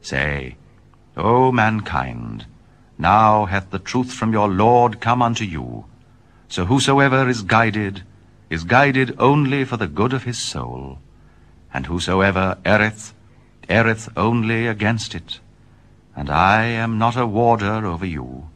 Say, O mankind, now hath the truth from your Lord come unto you. So whosoever is guided only for the good of his soul, and whosoever erreth, erreth only against it. And I am not a warder over you,